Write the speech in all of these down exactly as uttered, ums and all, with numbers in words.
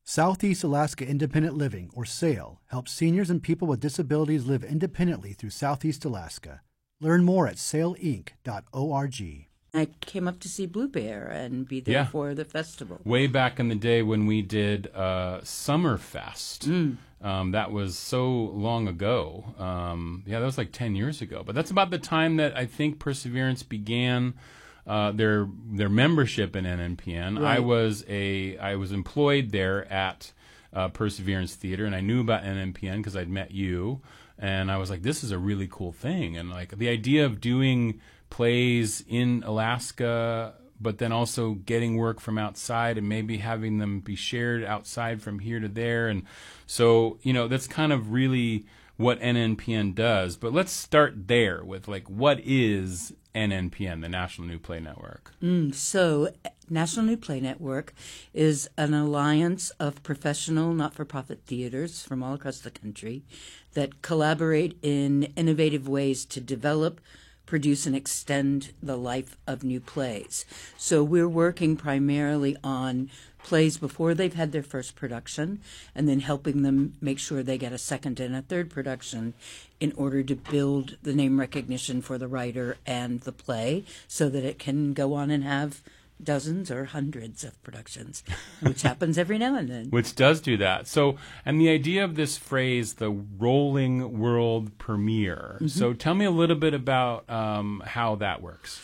Southeast Alaska Independent Living, or SAIL, helps seniors and people with disabilities live independently through Southeast Alaska. Learn more at sail inc dot org. I came up to see Blue Bear and be there Yeah. for the festival. Way back in the day when we did uh, Summerfest. Mm. Um, that was so long ago. Um, yeah, that was like ten years ago. But that's about the time that I think Perseverance began uh, their their membership in N N P N. Right. I was a I was employed there at uh, Perseverance Theater, and I knew about N N P N because I'd met you. And I was like, this is a really cool thing. And like the idea of doing plays in Alaska, but then also getting work from outside and maybe having them be shared outside from here to there. And so, you know, that's kind of really what N N P N does. But let's start there with like, what is N N P N, the National New Play Network? Mm, so, National New Play Network is an alliance of professional, not-for-profit theaters from all across the country that collaborate in innovative ways to develop, produce, and extend the life of new plays. So we're working primarily on plays before they've had their first production, and then helping them make sure they get a second and a third production in order to build the name recognition for the writer and the play so that it can go on and have dozens or hundreds of productions, which happens every now and then. Which does do that. So, and the idea of this phrase, the rolling world premiere. Mm-hmm. So tell me a little bit about um, how that works.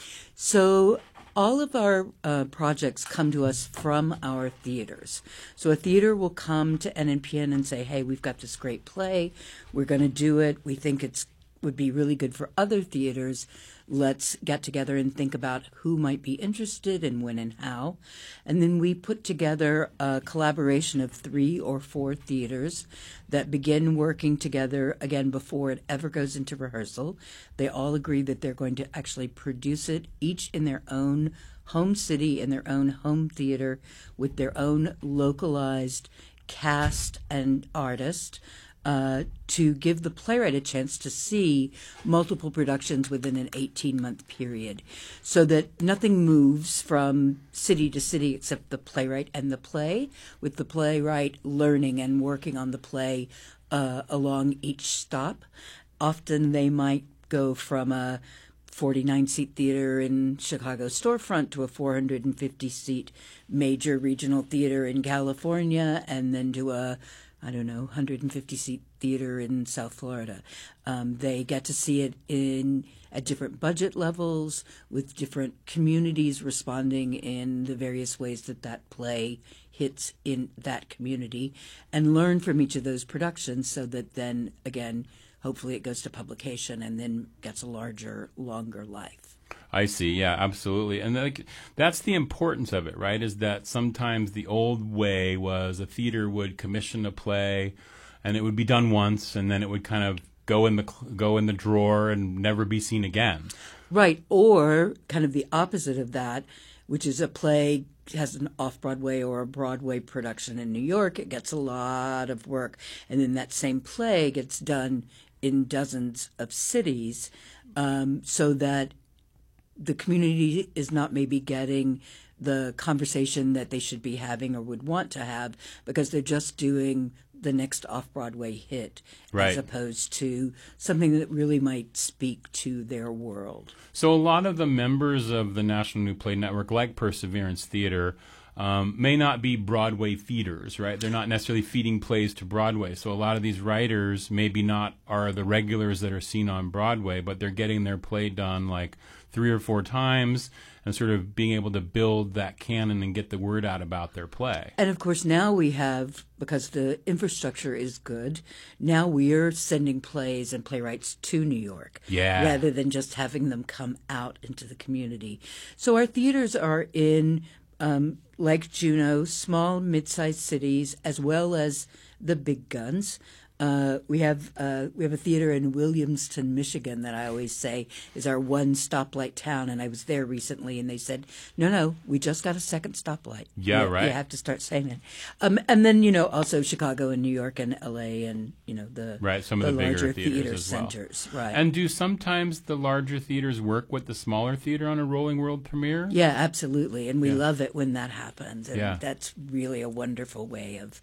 So all of our uh, projects come to us from our theaters. So a theater will come to N N P N and say, hey, we've got this great play. We're going to do it. We think it's would be really good for other theaters. Let's get together and think about who might be interested and when and how. And then we put together a collaboration of three or four theaters that begin working together, again, before it ever goes into rehearsal. They all agree that they're going to actually produce it, each in their own home city, in their own home theater, with their own localized cast and artist. Uh, to give the playwright a chance to see multiple productions within an eighteen-month period so that nothing moves from city to city except the playwright and the play, with the playwright learning and working on the play uh, along each stop. Often they might go from a forty-nine seat theater in Chicago storefront to a four hundred fifty seat major regional theater in California, and then to a I don't know, one hundred fifty seat theater in South Florida. Um, they get to see it in at different budget levels, with different communities responding in the various ways that that play hits in that community, and learn from each of those productions so that then, again, hopefully it goes to publication and then gets a larger, longer life. I see. Yeah, absolutely. And like, that's the importance of it, right? Is that sometimes the old way was a theater would commission a play and it would be done once and then it would kind of go in the go in the drawer and never be seen again. Right. Or kind of the opposite of that, which is a play has an off-Broadway or a Broadway production in New York. It gets a lot of work. And then that same play gets done in dozens of cities, um, so that the community is not maybe getting the conversation that they should be having or would want to have because they're just doing the next off-Broadway hit, right, as opposed to something that really might speak to their world. So a lot of the members of the National New Play Network, like Perseverance Theater, um, may not be Broadway feeders, right? They're not necessarily feeding plays to Broadway. So a lot of these writers maybe not are the regulars that are seen on Broadway, but they're getting their play done like three or four times and sort of being able to build that canon and get the word out about their play. And of course now we have, because the infrastructure is good, now we're sending plays and playwrights to New York, yeah, rather than just having them come out into the community. So our theaters are in, um, like Juneau, small, mid-sized cities, as well as the big guns. Uh, we have uh, we have a theater in Williamston, Michigan, that I always say is our one stoplight town. And I was there recently, and they said, "No, no, we just got a second stoplight." Yeah, you, right. You have to start saying it. Um, and then you know also Chicago and New York and L A and you know the right some of the, the, bigger larger theaters theater as well. centers, right? And do sometimes the larger theaters work with the smaller theater on a rolling world premiere? Yeah, absolutely, and we yeah. love it when that happens. And yeah. that's really a wonderful way of